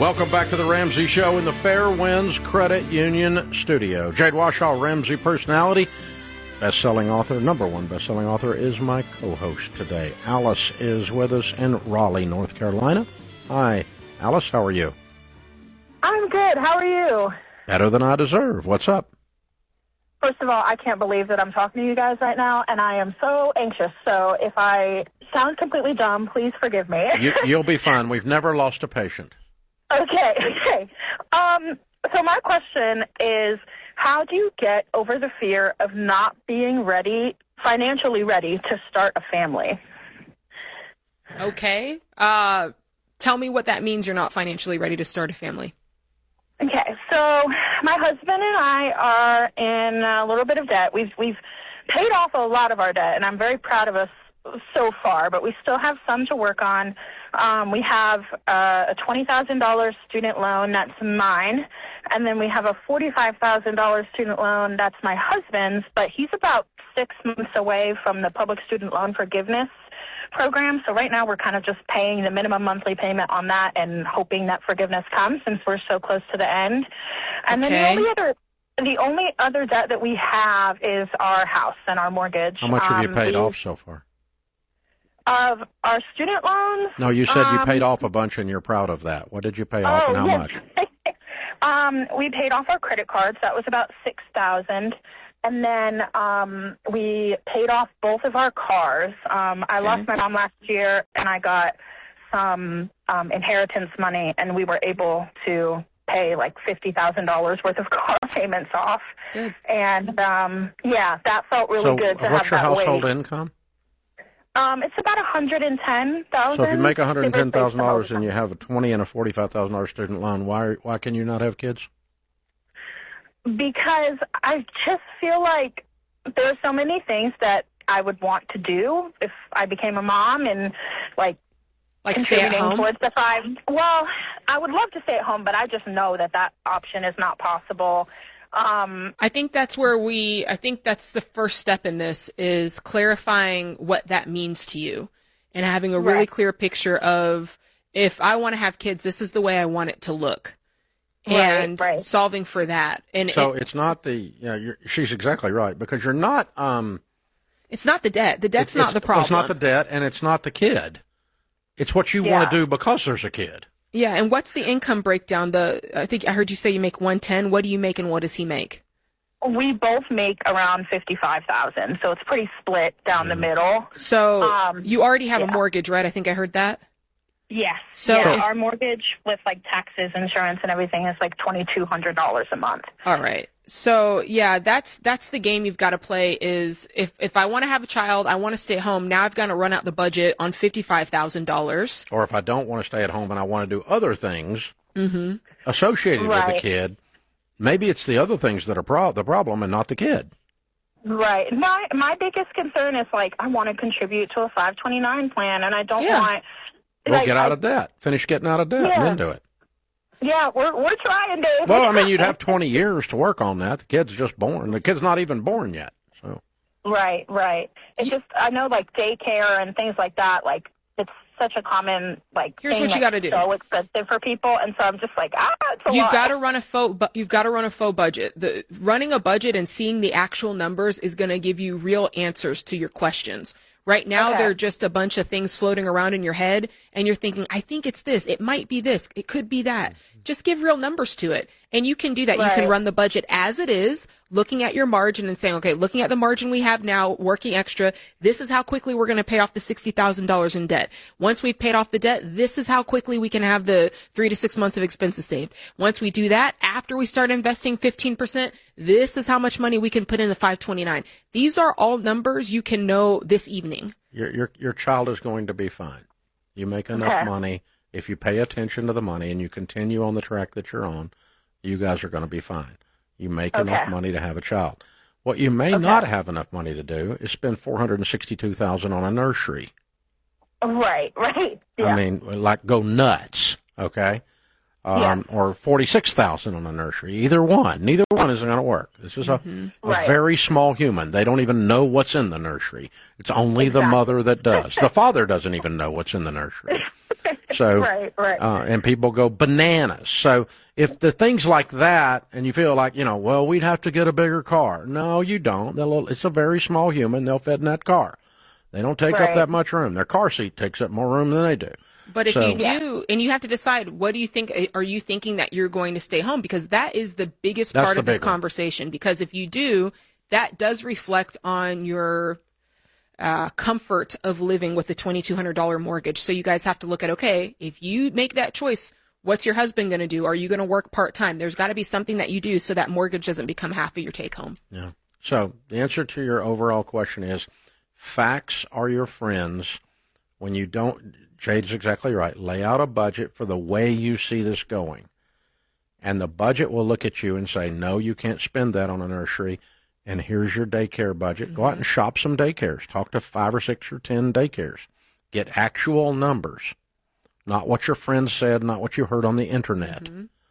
Welcome back to the Ramsey Show in the Fairwinds Credit Union studio. Jade Washaw, Ramsey personality, best-selling author, #1 best-selling author, is my co-host today. Alice is with us in Raleigh, North Carolina. Hi, Alice, how are you? I'm good. How are you? Better than I deserve. What's up? First of all, I can't believe that I'm talking to you guys right now, and I am so anxious. So if I sound completely dumb, please forgive me. You'll be fine. We've never lost a patient. Okay. So my question is, how do you get over the fear of not being ready, financially ready, to start a family? Okay. Tell me what that means, you're not financially ready to start a family. Okay, so my husband and I are in a little bit of debt. We've paid off a lot of our debt, and I'm very proud of us so far, but we still have some to work on. We have a $20,000 student loan that's mine, and then we have a $45,000 student loan that's my husband's, but he's about 6 months away from the public student loan forgiveness program. So right now we're kind of just paying the minimum monthly payment on that and hoping that forgiveness comes since we're so close to the end. And Okay. then the only other debt that we have is our house and our mortgage. How much have you paid off so far? Of our student loans? No, you said you paid off a bunch and you're proud of that. What did you pay off and how much? We paid off our credit cards. That was about $6,000. And then we paid off both of our cars. I lost my mom last year, and I got some inheritance money, and we were able to pay like $50,000 worth of car payments off. Good. And, that felt really good to have that what's your household weight. income? It's about $110,000. So if you make $110,000 and you have a $20,000 and a $45,000 student loan, why can you not have kids? Because I just feel like there are so many things that I would want to do if I became a mom and like stay at contributing home? towards the five. Well, I would love to stay at home, but I just know that option is not possible. I think that's the first step in this is clarifying what that means to you and having a really clear picture of, if I want to have kids, this is the way I want it to look. And solving for that. And so it's not she's exactly right, because you're not, it's not the debt. The debt's not the problem. It's not the debt and it's not the kid. It's what you want to do because there's a kid. Yeah. And what's the income breakdown? I think I heard you say you make 110. What do you make and what does he make? We both make around $55,000, so it's pretty split down the middle. So you already have a mortgage, right? I think I heard that. Yes. So our mortgage with like taxes, insurance, and everything is like $2,200 a month. All right. So yeah, that's the game you've got to play. Is if I want to have a child, I want to stay home. Now I've got to run out the budget on $55,000. Or if I don't want to stay at home and I want to do other things associated with the kid, maybe it's the other things that are the problem and not the kid. Right. My biggest concern is like I want to contribute to a 529 plan, and I don't want. Well, get out of debt. Finish getting out of debt and then do it. Yeah, we're trying, Dave. Well, I mean, you'd have 20 years to work on that. The kid's just born. The kid's not even born yet. So. Right. It's just, I know, like, daycare and things like that, like, it's such a common, like, here's thing what you got to do. So expensive for people, and so I'm just like, it's a You've lot. got to run a faux budget. Running a budget and seeing the actual numbers is going to give you real answers to your questions. Right now, they're just a bunch of things floating around in your head, and you're thinking, I think it's this. It might be this. It could be that. Just give real numbers to it. And you can do that. You can run the budget as it is, looking at your margin and saying, okay, looking at the margin we have now, working extra, this is how quickly we're going to pay off the $60,000 in debt. Once we've paid off the debt, this is how quickly we can have the 3 to 6 months of expenses saved. Once we do that, after we start investing 15%, this is how much money we can put in the 529. These are all numbers you can know this evening. Your child is going to be fine. You make enough money. If you pay attention to the money and you continue on the track that you're on, you guys are going to be fine. You make enough money to have a child. What you may not have enough money to do is spend $462,000 on a nursery. Right. Yeah. I mean, like go nuts, okay? Or $46,000 on a nursery. Either one. Neither one isn't going to work. This is a very small human. They don't even know what's in the nursery. It's only the mother that does. The father doesn't even know what's in the nursery. So, right. And people go bananas. So if the things like that, and you feel like, well, we'd have to get a bigger car. No, you don't. It's a very small human. They'll fit in that car. They don't take up that much room. Their car seat takes up more room than they do. But if you do, and you have to decide, what do you think? Are you thinking that you're going to stay home? Because that is the biggest part of this conversation. Because if you do, that does reflect on your comfort of living with the $2,200 mortgage. So you guys have to look at, okay, if you make that choice, what's your husband going to do? Are you going to work part-time? There's got to be something that you do so that mortgage doesn't become half of your take-home. Yeah. So the answer to your overall question is, facts are your friends when you don't. Jade's exactly right. Lay out a budget for the way you see this going. And the budget will look at you and say, no, you can't spend that on a nursery. And here's your daycare budget. Mm-hmm. Go out and shop some daycares. Talk to 5 or 6 or 10 daycares. Get actual numbers, not what your friends said, not what you heard on the internet,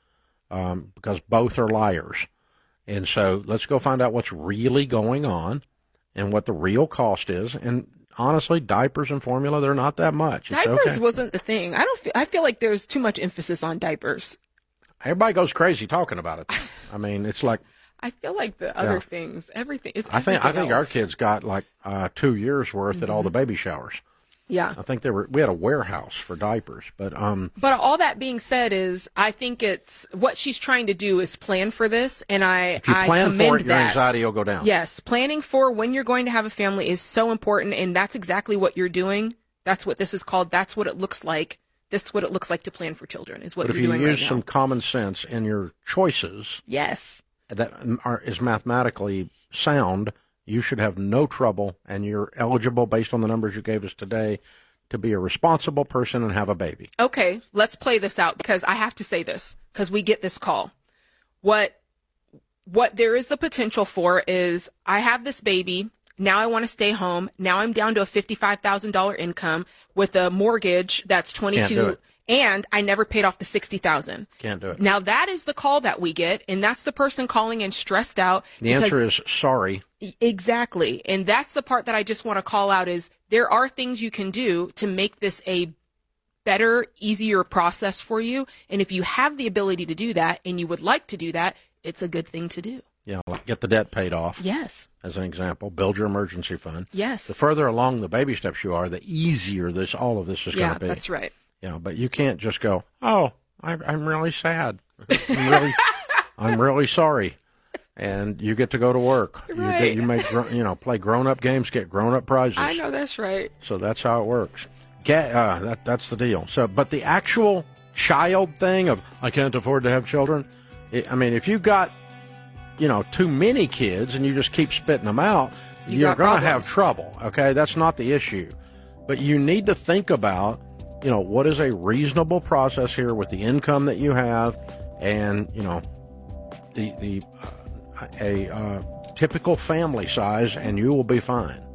because both are liars. And so let's go find out what's really going on and what the real cost is. And honestly, diapers and formula, they're not that much. Diapers wasn't the thing. I feel like there's too much emphasis on diapers. Everybody goes crazy talking about it. I mean, it's like, I feel like the other things, everything is. I think our kids got like 2 years worth at all the baby showers. Yeah, I think we had a warehouse for diapers, but all that being said is, I think it's what she's trying to do is plan for this, and if you plan for it, your anxiety will go down. Yes, planning for when you're going to have a family is so important, and that's exactly what you're doing. That's what this is called. That's what it looks like. This is what it looks like to plan for children. Is what you're doing right now. But if you use some common sense in your choices, yes, that is mathematically sound, you should have no trouble, and you're eligible based on the numbers you gave us today to be a responsible person and have a baby. Okay, let's play this out, because I have to say this, because we get this call. What there is the potential for is, I have this baby, now I want to stay home, now I'm down to a $55,000 income with a mortgage that's $22,000. And I never paid off the $60,000. Can't do it. Now that is the call that we get, and that's the person calling in stressed out. The answer is sorry. Exactly. And that's the part that I just want to call out is, there are things you can do to make this a better, easier process for you. And if you have the ability to do that and you would like to do that, it's a good thing to do. Yeah, like get the debt paid off. Yes. As an example, build your emergency fund. Yes. The further along the baby steps you are, the easier all of this is going to be. Yeah, that's right. Yeah, but you can't just go, oh, I'm really sad. I'm really sorry. And you get to go to work. Right. You play grown-up games, get grown-up prizes. I know, that's right. So that's how it works. That's the deal. So, but the actual child thing of, I can't afford to have children, if you've got, too many kids and you just keep spitting them out, you're going to have trouble, okay? That's not the issue. But you need to think about, what is a reasonable process here with the income that you have, and a typical family size, and you will be fine.